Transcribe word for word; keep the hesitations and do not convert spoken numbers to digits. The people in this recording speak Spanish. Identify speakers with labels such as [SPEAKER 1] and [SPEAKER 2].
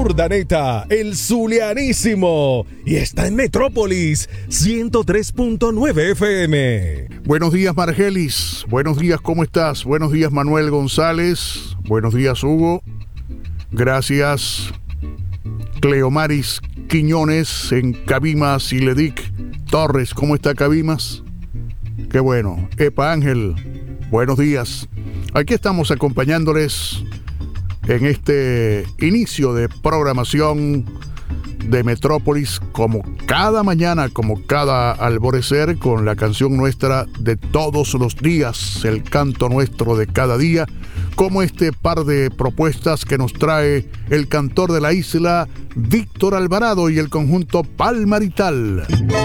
[SPEAKER 1] Urdaneta, el Zulianísimo, y está en Metrópolis ciento tres punto nueve F M.
[SPEAKER 2] Buenos días, Margelis. Buenos días, ¿cómo estás? Buenos días, Manuel González. Buenos días, Hugo. Gracias, Cleomaris Quiñones en Cabimas y Ledic Torres. ¿Cómo está Cabimas? Qué bueno. Epa Ángel, buenos días. Aquí estamos acompañándoles en este inicio de programación de Metrópolis, como cada mañana, como cada alborecer, con la canción nuestra de todos los días, el canto nuestro de cada día, como este par de propuestas que nos trae el cantor de la isla, Víctor Alvarado, y el conjunto Palmarital.